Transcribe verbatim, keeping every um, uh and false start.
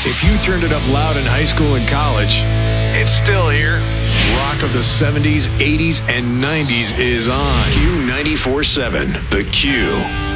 If you turned it up loud in high school and college, it's still here. Rock of the seventies, eighties, and nineties is on. Q ninety-four seven, The Q.